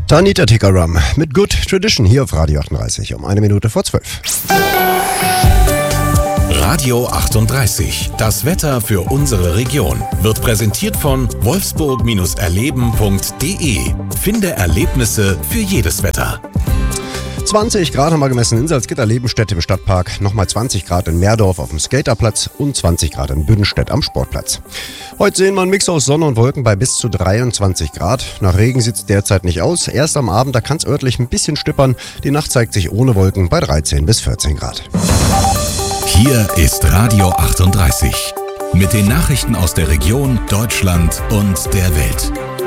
Tanita Tikaram mit Good Tradition hier auf Radio 38 um 1:12. Radio 38, das Wetter für unsere Region, wird präsentiert von wolfsburg-erleben.de. Finde Erlebnisse für jedes Wetter. 20 Grad haben wir gemessen in Salzgitter Lebenstätte im Stadtpark, nochmal 20 Grad in Meerdorf auf dem Skaterplatz und 20 Grad in Büdenstedt am Sportplatz. Heute sehen wir einen Mix aus Sonne und Wolken bei bis zu 23 Grad. Nach Regen sieht es derzeit nicht aus. Erst am Abend, da kann es örtlich ein bisschen stippern. Die Nacht zeigt sich ohne Wolken bei 13 bis 14 Grad. Hier ist Radio 38 mit den Nachrichten aus der Region, Deutschland und der Welt.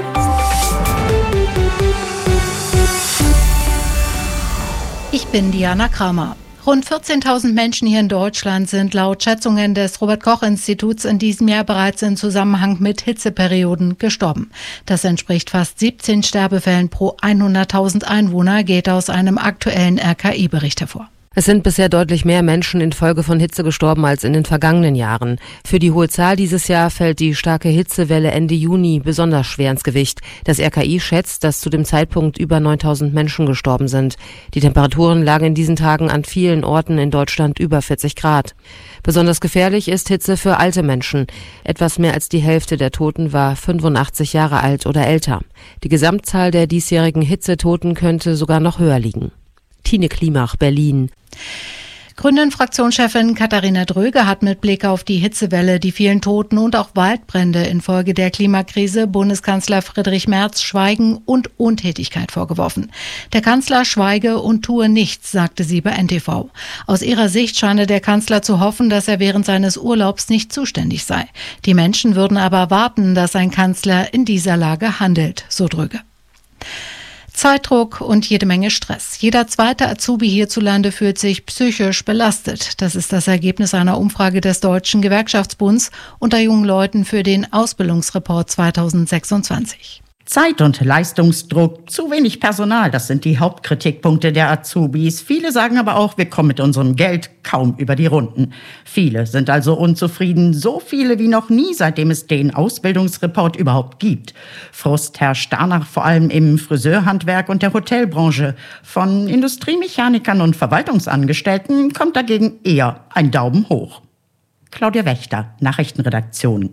Ich bin Diana Kramer. Rund 14.000 Menschen hier in Deutschland sind laut Schätzungen des Robert-Koch-Instituts in diesem Jahr bereits in Zusammenhang mit Hitzeperioden gestorben. Das entspricht fast 17 Sterbefällen pro 100.000 Einwohner, geht aus einem aktuellen RKI-Bericht hervor. Es sind bisher deutlich mehr Menschen infolge von Hitze gestorben als in den vergangenen Jahren. Für die hohe Zahl dieses Jahr fällt die starke Hitzewelle Ende Juni besonders schwer ins Gewicht. Das RKI schätzt, dass zu dem Zeitpunkt über 9.000 Menschen gestorben sind. Die Temperaturen lagen in diesen Tagen an vielen Orten in Deutschland über 40 Grad. Besonders gefährlich ist Hitze für alte Menschen. Etwas mehr als die Hälfte der Toten war 85 Jahre alt oder älter. Die Gesamtzahl der diesjährigen Hitzetoten könnte sogar noch höher liegen. Tine Klimach, Berlin. Grünen-Fraktionschefin Katharina Dröge hat mit Blick auf die Hitzewelle, die vielen Toten und auch Waldbrände infolge der Klimakrise Bundeskanzler Friedrich Merz Schweigen und Untätigkeit vorgeworfen. Der Kanzler schweige und tue nichts, sagte sie bei NTV. Aus ihrer Sicht scheine der Kanzler zu hoffen, dass er während seines Urlaubs nicht zuständig sei. Die Menschen würden aber erwarten, dass ein Kanzler in dieser Lage handelt, so Dröge. Zeitdruck und jede Menge Stress. Jeder zweite Azubi hierzulande fühlt sich psychisch belastet. Das ist das Ergebnis einer Umfrage des Deutschen Gewerkschaftsbunds unter jungen Leuten für den Ausbildungsreport 2026. Zeit- und Leistungsdruck, zu wenig Personal, das sind die Hauptkritikpunkte der Azubis. Viele sagen aber auch, wir kommen mit unserem Geld kaum über die Runden. Viele sind also unzufrieden, so viele wie noch nie, seitdem es den Ausbildungsreport überhaupt gibt. Frust herrscht danach vor allem im Friseurhandwerk und der Hotelbranche. Von Industriemechanikern und Verwaltungsangestellten kommt dagegen eher ein Daumen hoch. Claudia Wächter, Nachrichtenredaktion.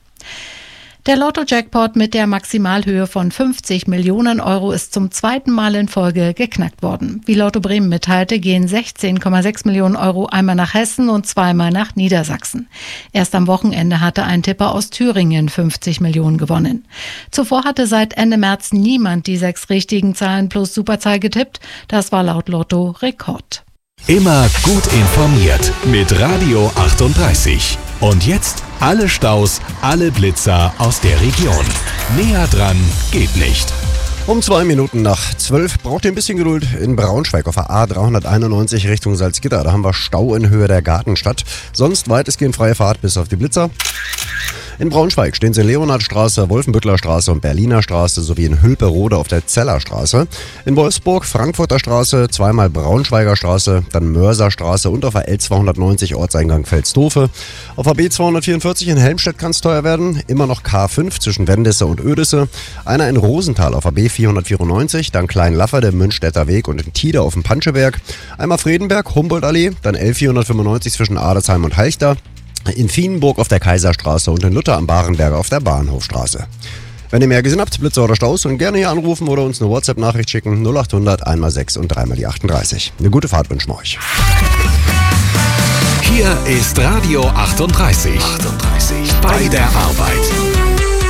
Der Lotto-Jackpot mit der Maximalhöhe von 50 Millionen Euro ist zum zweiten Mal in Folge geknackt worden. Wie Lotto Bremen mitteilte, gehen 16,6 Millionen Euro einmal nach Hessen und zweimal nach Niedersachsen. Erst am Wochenende hatte ein Tipper aus Thüringen 50 Millionen gewonnen. Zuvor hatte seit Ende März niemand die 6 richtigen Zahlen plus Superzahl getippt. Das war laut Lotto Rekord. Immer gut informiert mit Radio 38. Und jetzt alle Staus, alle Blitzer aus der Region. Näher dran geht nicht. Um 2:12 braucht ihr ein bisschen Geduld in Braunschweig auf der A391 Richtung Salzgitter. Da haben wir Stau in Höhe der Gartenstadt. Sonst weitestgehend freie Fahrt bis auf die Blitzer. In Braunschweig stehen sie in Leonhardstraße, Wolfenbüttler Straße und Berliner Straße sowie in Hülperode auf der Zellerstraße. In Wolfsburg Frankfurter Straße, zweimal Braunschweiger Straße, dann Mörserstraße und auf der L290 Ortseingang Veldshofe. Auf der B244 in Helmstedt kann es teuer werden. Immer noch K5 zwischen Wendisse und Oedisse. Einer in Rosenthal auf der B494, dann Kleinlafferde, Münchstädter Weg und in Tide auf dem Panscheberg. Einmal Fredenberg, Humboldtallee, dann L495 zwischen Adelsheim und Halchter. In Vienenburg auf der Kaiserstraße und in Luther am Barenberger auf der Bahnhofstraße. Wenn ihr mehr gesehen habt, Blitzer oder Staus, und gerne hier anrufen oder uns eine WhatsApp-Nachricht schicken, 0800 1x6 und 3x38. Eine gute Fahrt wünschen wir euch. Hier ist Radio 38. Bei der Arbeit.